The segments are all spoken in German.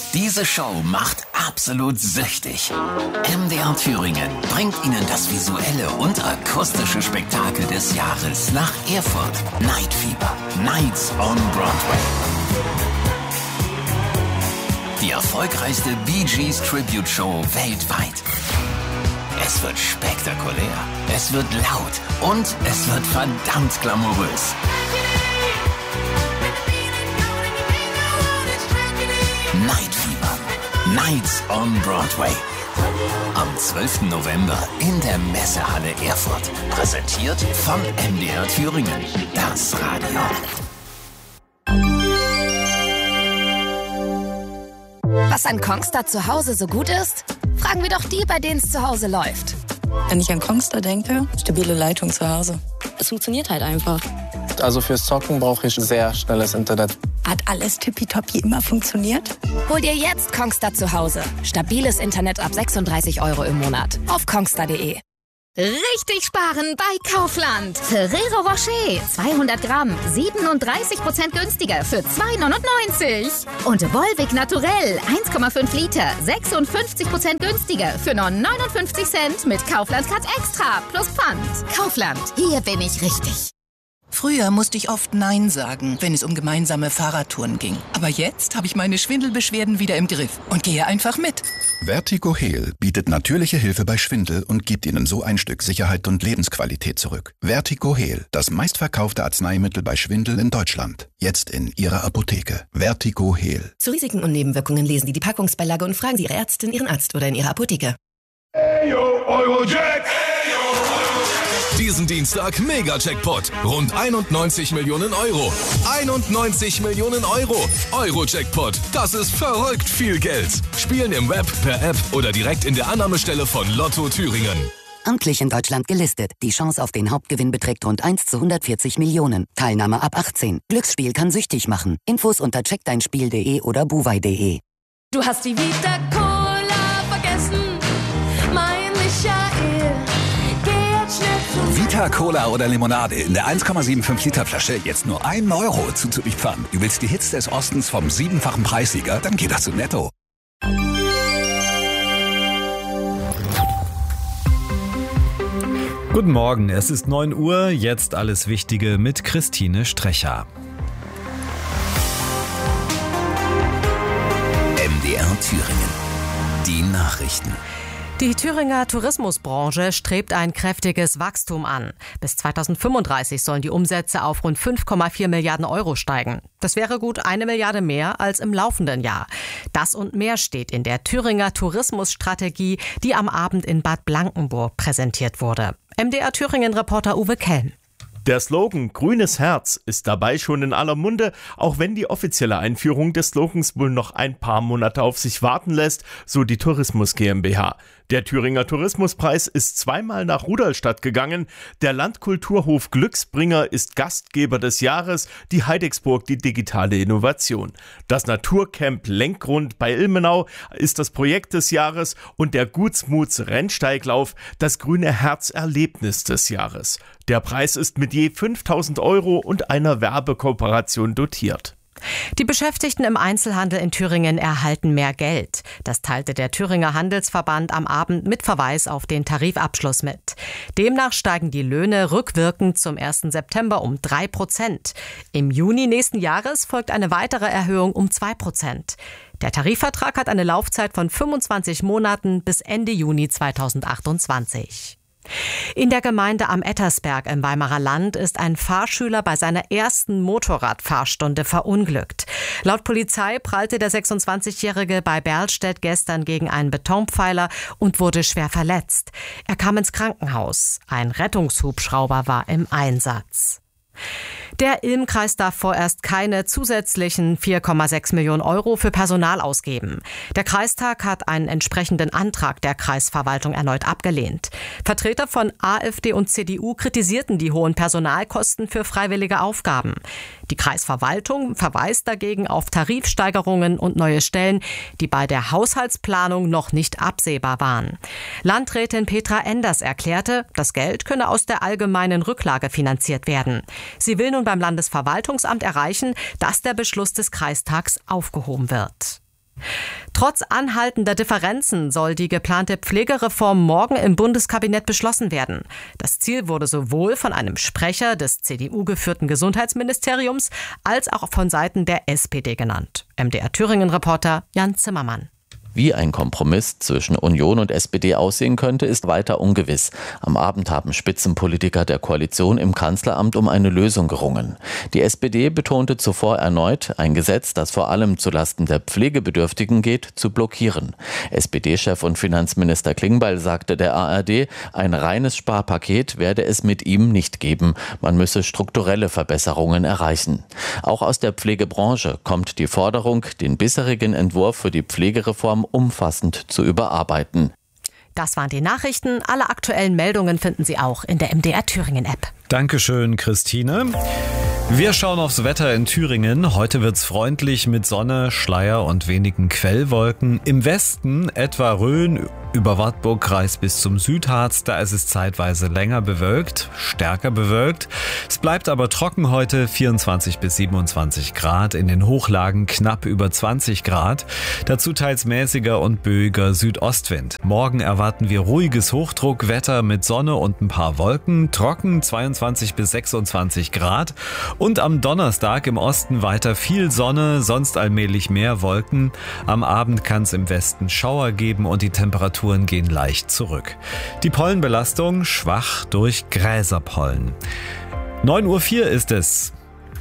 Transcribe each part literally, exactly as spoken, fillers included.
Diese Show macht absolut süchtig. M D R Thüringen bringt Ihnen das visuelle und akustische Spektakel des Jahres nach Erfurt. Night Fever, Nights on Broadway. Die erfolgreichste Bee Gees Tribute Show weltweit. Es wird spektakulär, es wird laut und es wird verdammt glamourös. Night Fever, Nights on Broadway. Am zwölften November in der Messehalle Erfurt. Präsentiert von M D R Thüringen, das Radio. Was an Kongstar zu Hause so gut ist? Fragen wir doch die, bei denen es zu Hause läuft. Wenn ich an Kongstar denke, stabile Leitung zu Hause. Es funktioniert halt einfach. Also fürs Zocken brauche ich sehr schnelles Internet. Hat alles tippitoppi immer funktioniert? Hol dir jetzt Kongstar zu Hause. Stabiles Internet ab sechsunddreißig Euro im Monat. Auf kongstar punkt de. Richtig sparen bei Kaufland. Ferrero Rocher, zweihundert Gramm, siebenunddreißig Prozent günstiger für zwei neunundneunzig. Und Volvic Naturell, eins Komma fünf Liter, sechsundfünfzig Prozent günstiger für nur neunundfünfzig Cent mit Kaufland Card Extra plus Pfand. Kaufland, hier bin ich richtig. Früher musste ich oft Nein sagen, wenn es um gemeinsame Fahrradtouren ging. Aber jetzt habe ich meine Schwindelbeschwerden wieder im Griff und gehe einfach mit. Vertigo-Heal bietet natürliche Hilfe bei Schwindel und gibt Ihnen so ein Stück Sicherheit und Lebensqualität zurück. Vertigo-Heal, das meistverkaufte Arzneimittel bei Schwindel in Deutschland. Jetzt in Ihrer Apotheke. Vertigo-Heal. Zu Risiken und Nebenwirkungen lesen Sie die Packungsbeilage und fragen Sie Ihre Ärztin, Ihren Arzt oder in Ihrer Apotheke. Hey, yo, Eurojack! Diesen Dienstag Mega-Jackpot. Rund einundneunzig Millionen Euro. einundneunzig Millionen Euro. Euro-Jackpot. Das ist verrückt viel Geld. Spielen im Web, per App oder direkt in der Annahmestelle von Lotto Thüringen. Amtlich in Deutschland gelistet. Die Chance auf den Hauptgewinn beträgt rund eins zu hundertvierzig Millionen. Teilnahme ab achtzehn. Glücksspiel kann süchtig machen. Infos unter check dein spiel punkt de oder buwei punkt de. Du hast die Vita Cola vergessen, mein Michael. Vita Cola oder Limonade in der eins Komma fünfundsiebzig Liter Flasche jetzt nur ein Euro zuzüglich Pfand. Du willst die Hits des Ostens vom siebenfachen Preissieger? Dann geht das zu Netto. Guten Morgen, es ist neun Uhr, jetzt alles Wichtige mit Christine Strecher. M D R Thüringen. Die Nachrichten. Die Thüringer Tourismusbranche strebt ein kräftiges Wachstum an. Bis zweitausendfünfunddreißig sollen die Umsätze auf rund fünf Komma vier Milliarden Euro steigen. Das wäre gut eine Milliarde mehr als im laufenden Jahr. Das und mehr steht in der Thüringer Tourismusstrategie, die am Abend in Bad Blankenburg präsentiert wurde. M D R Thüringen-Reporter Uwe Kelm. Der Slogan »Grünes Herz« ist dabei schon in aller Munde, auch wenn die offizielle Einführung des Slogans wohl noch ein paar Monate auf sich warten lässt, so die Tourismus GmbH. Der Thüringer Tourismuspreis ist zweimal nach Rudolstadt gegangen. Der Landkulturhof Glücksbringer ist Gastgeber des Jahres, die Heidexburg die digitale Innovation. Das Naturcamp Lenkgrund bei Ilmenau ist das Projekt des Jahres und der Gutsmuts Rennsteiglauf das grüne Herzerlebnis des Jahres. Der Preis ist mit je fünftausend Euro und einer Werbekooperation dotiert. Die Beschäftigten im Einzelhandel in Thüringen erhalten mehr Geld. Das teilte der Thüringer Handelsverband am Abend mit Verweis auf den Tarifabschluss mit. Demnach steigen die Löhne rückwirkend zum ersten September um drei Prozent. Im Juni nächsten Jahres folgt eine weitere Erhöhung um zwei Prozent. Der Tarifvertrag hat eine Laufzeit von fünfundzwanzig Monaten bis Ende Juni zweitausendachtundzwanzig. In der Gemeinde am Ettersberg im Weimarer Land ist ein Fahrschüler bei seiner ersten Motorradfahrstunde verunglückt. Laut Polizei prallte der sechsundzwanzigjährige bei Berlstedt gestern gegen einen Betonpfeiler und wurde schwer verletzt. Er kam ins Krankenhaus. Ein Rettungshubschrauber war im Einsatz. Der Ilm-Kreis darf vorerst keine zusätzlichen vier Komma sechs Millionen Euro für Personal ausgeben. Der Kreistag hat einen entsprechenden Antrag der Kreisverwaltung erneut abgelehnt. Vertreter von AfD und C D U kritisierten die hohen Personalkosten für freiwillige Aufgaben. Die Kreisverwaltung verweist dagegen auf Tarifsteigerungen und neue Stellen, die bei der Haushaltsplanung noch nicht absehbar waren. Landrätin Petra Enders erklärte, das Geld könne aus der allgemeinen Rücklage finanziert werden. Sie will nun beim Landesverwaltungsamt erreichen, dass der Beschluss des Kreistags aufgehoben wird. Trotz anhaltender Differenzen soll die geplante Pflegereform morgen im Bundeskabinett beschlossen werden. Das Ziel wurde sowohl von einem Sprecher des C D U-geführten Gesundheitsministeriums als auch von Seiten der S P D genannt. M D R Thüringen-Reporter Jan Zimmermann. Wie ein Kompromiss zwischen Union und S P D aussehen könnte, ist weiter ungewiss. Am Abend haben Spitzenpolitiker der Koalition im Kanzleramt um eine Lösung gerungen. Die S P D betonte zuvor erneut, ein Gesetz, das vor allem zulasten der Pflegebedürftigen geht, zu blockieren. S P D-Chef und Finanzminister Klingbeil sagte der A R D, ein reines Sparpaket werde es mit ihm nicht geben. Man müsse strukturelle Verbesserungen erreichen. Auch aus der Pflegebranche kommt die Forderung, den bisherigen Entwurf für die Pflegereform umfassend zu überarbeiten. Das waren die Nachrichten. Alle aktuellen Meldungen finden Sie auch in der M D R Thüringen App. Dankeschön, Christine. Wir schauen aufs Wetter in Thüringen. Heute wird's freundlich mit Sonne, Schleier und wenigen Quellwolken. Im Westen etwa Rhön über Wartburg-Kreis bis zum Südharz. Da ist es zeitweise länger bewölkt, stärker bewölkt. Es bleibt aber trocken heute, vierundzwanzig bis siebenundzwanzig Grad. In den Hochlagen knapp über zwanzig Grad. Dazu teils mäßiger und böiger Südostwind. Morgen erwarten wir ruhiges Hochdruckwetter mit Sonne und ein paar Wolken. Trocken zweiundzwanzig bis sechsundzwanzig Grad. Und am Donnerstag im Osten weiter viel Sonne, sonst allmählich mehr Wolken. Am Abend kann es im Westen Schauer geben und die Temperaturen gehen leicht zurück. Die Pollenbelastung schwach durch Gräserpollen. neun Uhr vier ist es.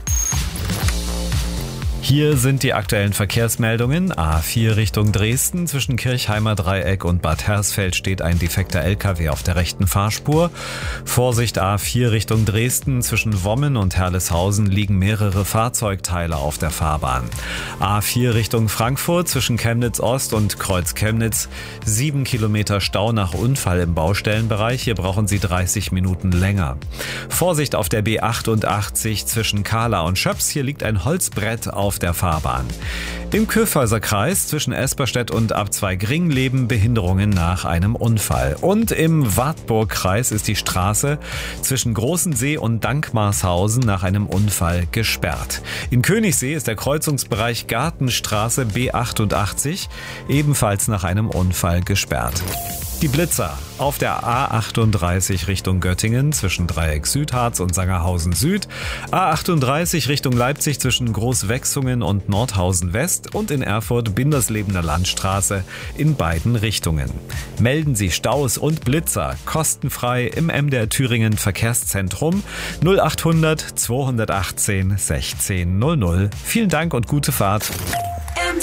Hier sind die aktuellen Verkehrsmeldungen. A vier Richtung Dresden. Zwischen Kirchheimer Dreieck und Bad Hersfeld steht ein defekter L K W auf der rechten Fahrspur. Vorsicht A vier Richtung Dresden. Zwischen Wommen und Herleshausen liegen mehrere Fahrzeugteile auf der Fahrbahn. A vier Richtung Frankfurt. Zwischen Chemnitz Ost und Kreuz Chemnitz. Sieben Kilometer Stau nach Unfall im Baustellenbereich. Hier brauchen Sie dreißig Minuten länger. Vorsicht auf der B achtundachtzig zwischen Kahla und Schöps. Hier liegt ein Holzbrett auf der Fahrbahn. Im Kyffhäuser Kreis zwischen Esperstedt und Abzweig-Ring leben Behinderungen nach einem Unfall. Und im Wartburg-Kreis ist die Straße zwischen Großensee und Dankmarshausen nach einem Unfall gesperrt. In Königssee ist der Kreuzungsbereich Gartenstraße B achtundachtzig ebenfalls nach einem Unfall gesperrt. Die Blitzer auf der A achtunddreißig Richtung Göttingen zwischen Dreieck Südharz und Sangerhausen Süd, A achtunddreißig Richtung Leipzig zwischen Großwechsungen und Nordhausen West und in Erfurt Binderslebener Landstraße in beiden Richtungen. Melden Sie Staus und Blitzer kostenfrei im M D R Thüringen Verkehrszentrum null achthundert zweihundertachtzehn sechzehn null null. Vielen Dank und gute Fahrt. M D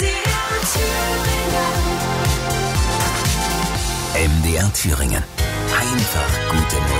R Thüringen. Einfach gute Musik.